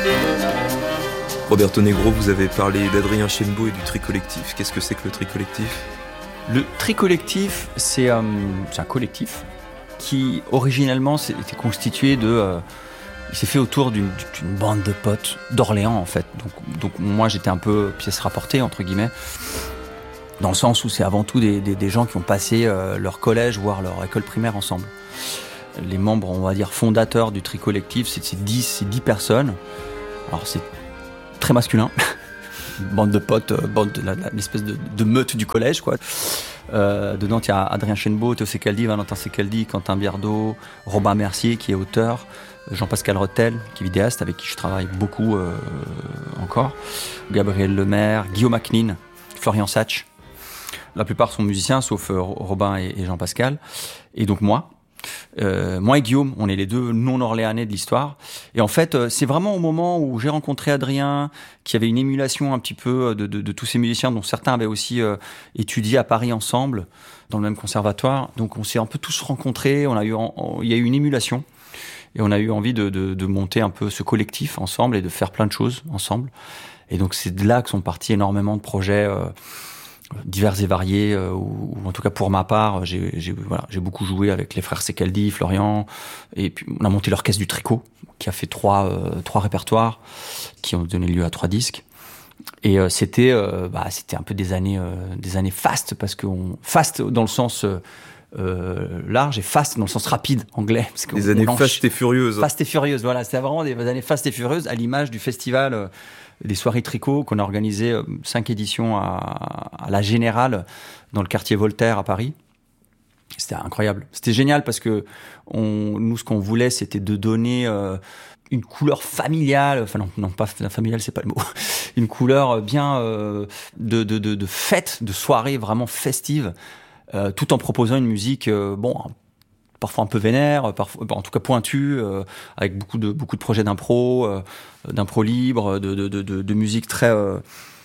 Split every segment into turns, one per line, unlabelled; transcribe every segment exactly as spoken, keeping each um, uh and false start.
Roberto Negro, vous avez parlé d'Adrien Chenbault et du Tri Collectif. Qu'est-ce que c'est que le Tri Collectif ?
Le Tri Collectif, c'est, euh, c'est un collectif qui, originellement, était constitué de... Euh, il s'est fait autour d'une, d'une bande de potes d'Orléans, en fait. Donc, donc moi, j'étais un peu pièce rapportée, entre guillemets, dans le sens où c'est avant tout des, des, des gens qui ont passé euh, leur collège, voire leur école primaire ensemble. Les membres, on va dire, fondateurs du Tri Collectif, c'est, c'est, dix, c'est dix personnes. Alors, c'est très masculin. Bande de potes, bande de, la, la, une espèce de, de meute du collège, quoi. Euh, dedans, il y a Adrien Chenbault, Théo Secaldi, Valentin Secaldi, Quentin Biardeau, Robin Mercier, qui est auteur, Jean-Pascal Rethel, qui est vidéaste, avec qui je travaille beaucoup euh, encore, Gabriel Lemaire, Guillaume Aknin, Florian Satch. La plupart sont musiciens, sauf euh, Robin et, et Jean-Pascal. Et donc moi. Euh, moi et Guillaume, on est les deux non-orléanais de l'histoire. Et en fait, euh, c'est vraiment au moment où j'ai rencontré Adrien, qui avait une émulation un petit peu de, de, de tous ces musiciens, dont certains avaient aussi euh, étudié à Paris ensemble, dans le même conservatoire. Donc on s'est un peu tous rencontrés, on a eu, on, il y a eu une émulation. Et on a eu envie de, de, de monter un peu ce collectif ensemble et de faire plein de choses ensemble. Et donc c'est de là que sont partis énormément de projets euh, divers et variés, euh, ou, ou en tout cas pour ma part, j'ai, j'ai, voilà, j'ai beaucoup joué avec les frères Secaldi, Florian, et puis on a monté l'orchestre du Tricot, qui a fait trois, euh, trois répertoires, qui ont donné lieu à trois disques. Et euh, c'était, euh, bah, c'était un peu des années, euh, des années fast, parce qu'on fast dans le sens euh, euh, large et fast dans le sens rapide anglais. Parce
des années lance... fast et furieuses.
Fast et furieuses, voilà, c'était vraiment des années fast et furieuses, à l'image du festival. Euh, des soirées tricot qu'on a organisé euh, cinq éditions à, à la Générale dans le quartier Voltaire à Paris. C'était incroyable. C'était génial parce que on, nous, ce qu'on voulait, c'était de donner euh, une couleur familiale. Enfin non, non pas familiale, c'est pas le mot. Une couleur bien euh, de, de, de, de fête, de soirée vraiment festive, euh, tout en proposant une musique euh, bon. Parfois un peu vénère, parfois, en tout cas pointu, euh, avec beaucoup de beaucoup de projets d'impro, euh, d'impro libre, de de de, de musique très euh,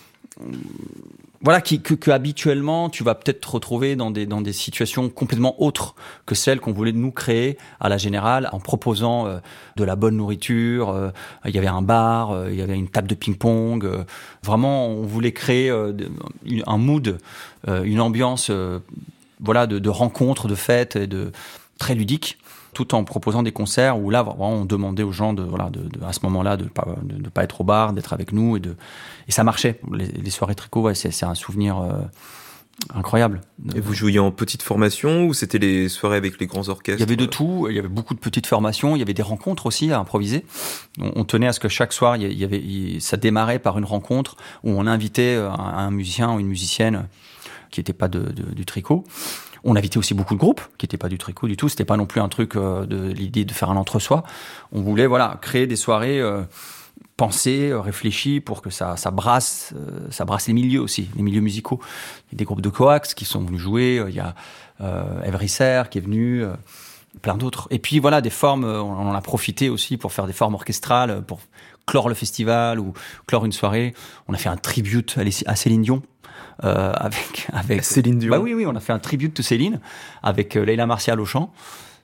voilà qui que, que habituellement tu vas peut-être te retrouver dans des dans des situations complètement autres que celles qu'on voulait nous créer à la Générale en proposant euh, de la bonne nourriture. Euh, il y avait un bar, euh, il y avait une table de ping-pong. Euh, vraiment, on voulait créer euh, un mood, euh, une ambiance, euh, voilà, de, de rencontres, de fêtes et de très ludique, tout en proposant des concerts où là vraiment on demandait aux gens de voilà de, de à ce moment-là de pas de, de pas être au bar, d'être avec nous et de et ça marchait. Les, les soirées tricot, ouais, c'est c'est un souvenir euh, incroyable.
Et vous jouiez en petite formation ou c'était les soirées avec les grands orchestres ?
Il y avait de tout, il y avait beaucoup de petites formations, il y avait des rencontres aussi à improviser. On, on tenait à ce que chaque soir, il y avait il, ça démarrait par une rencontre où on invitait un, un musicien ou une musicienne qui n'était pas de, de, du tricot. On invitait aussi beaucoup de groupes qui n'étaient pas du tricot du tout. C'était pas non plus un truc euh, de l'idée de faire un entre-soi. On voulait voilà créer des soirées euh, pensées, euh, réfléchies pour que ça, ça brasse, euh, ça brasse les milieux aussi, les milieux musicaux. Il y a des groupes de coax qui sont venus jouer. Euh, il y a euh, Evrisser qui est venu, euh, plein d'autres. Et puis voilà des formes. Euh, on en a profité aussi pour faire des formes orchestrales, pour clore le festival ou clore une soirée. On a fait un tribute à Céline Dion. Euh, avec avec
Céline Dion.
Bah oui oui, on a fait un tribute de Céline avec euh, Leila Martial au chant.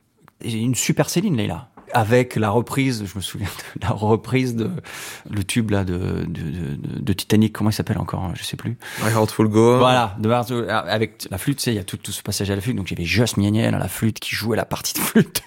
Et une super Céline, Leila, avec la reprise, je me souviens de la reprise de le tube là de de de, de Titanic, comment il s'appelle encore, je sais plus.
My Heart Will Go On.
Voilà, de avec la flûte, tu sais, il y a tout tout ce passage à la flûte, donc j'avais Joss Mieniel à la flûte qui jouait la partie de flûte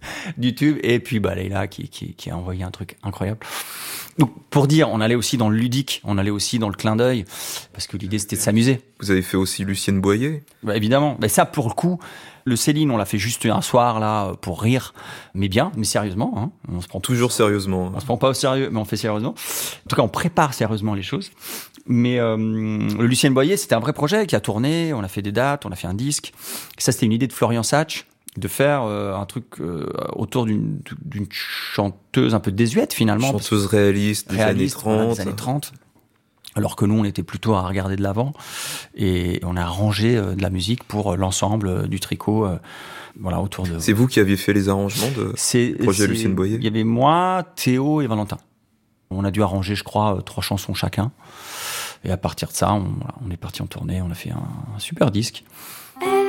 du tube et puis bah Leila qui qui qui a envoyé un truc incroyable. Donc, pour dire, on allait aussi dans le ludique, on allait aussi dans le clin d'œil, parce que l'idée, c'était de s'amuser.
Vous avez fait aussi Lucienne Boyer ?
Bah, évidemment. Mais ça, pour le coup, le Céline, on l'a fait juste un soir, là, pour rire. Mais bien, mais sérieusement, hein. On se prend
toujours sérieusement.
On se prend pas au sérieux, mais on fait sérieusement. En tout cas, on prépare sérieusement les choses. Mais euh, le Lucienne Boyer, c'était un vrai projet qui a tourné, on a fait des dates, on a fait un disque. Ça, c'était une idée de Florian Satch, de faire euh, un truc euh, autour d'une, d'une chanteuse un peu désuète finalement.
Chanteuse réaliste des
réaliste,
années trente.
Voilà, des années trente. Alors que nous, on était plutôt à regarder de l'avant. Et on a arrangé euh, de la musique pour l'ensemble euh, du tricot. Euh, voilà, autour de...
C'est vous qui aviez fait les arrangements de
c'est,
projet
c'est...
Lucienne Boyer ?
Il y avait moi, Théo et Valentin. On a dû arranger, je crois, euh, trois chansons chacun. Et à partir de ça, on, voilà, on est parti en tournée, on a fait un, un super disque.